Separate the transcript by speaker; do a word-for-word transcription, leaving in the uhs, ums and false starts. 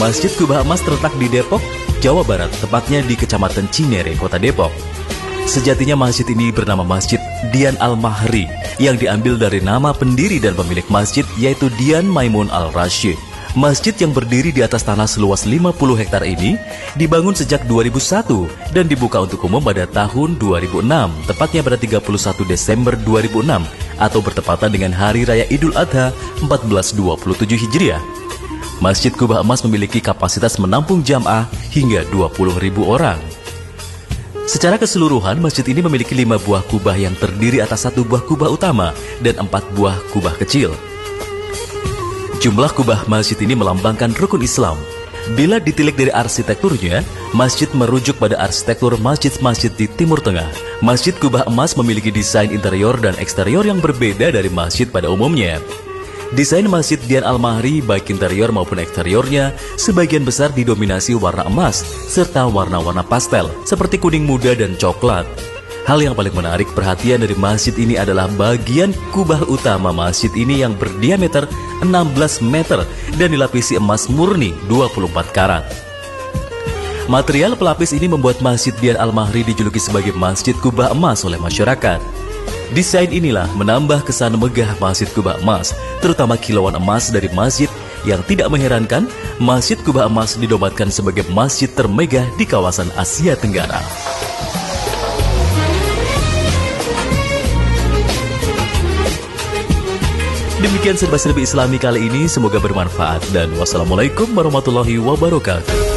Speaker 1: Masjid Kubah Emas terletak di Depok, Jawa Barat, tepatnya di Kecamatan Cinere, Kota Depok. Sejatinya masjid ini bernama Masjid Dian Al-Mahri, yang diambil dari nama pendiri dan pemilik masjid, yaitu Dian Maimun Al-Rashid. Masjid yang berdiri di atas tanah seluas lima puluh hektar ini dibangun sejak dua ribu satu dan dibuka untuk umum pada tahun dua ribu enam, tepatnya pada tiga puluh satu Desember dua ribu enam atau bertepatan dengan Hari Raya Idul Adha seribu empat ratus dua puluh tujuh Hijriah. Masjid Kubah Emas memiliki kapasitas menampung jamaah hingga dua puluh ribu orang. Secara keseluruhan, masjid ini memiliki lima buah kubah yang terdiri atas satu buah kubah utama dan empat buah kubah kecil. Jumlah kubah masjid ini melambangkan rukun Islam. Bila ditilik dari arsitekturnya, masjid merujuk pada arsitektur masjid-masjid di Timur Tengah. Masjid Kubah Emas memiliki desain interior dan eksterior yang berbeda dari masjid pada umumnya. Desain Masjid Dian Al-Mahri, baik interior maupun eksteriornya, sebagian besar didominasi warna emas, serta warna-warna pastel, seperti kuning muda dan coklat. Hal yang paling menarik perhatian dari masjid ini adalah bagian kubah utama masjid ini yang berdiameter enam belas meter dan dilapisi emas murni dua puluh empat karat. Material pelapis ini membuat Masjid Dian Al-Mahri dijuluki sebagai Masjid Kubah Emas oleh masyarakat. Desain inilah menambah kesan megah Masjid Kubah Emas, terutama kilauan emas dari masjid, yang tidak mengherankan Masjid Kubah Emas dinobatkan sebagai masjid termegah di kawasan Asia Tenggara. Demikian serba-serbi Islami kali ini, semoga bermanfaat dan wassalamualaikum warahmatullahi wabarakatuh.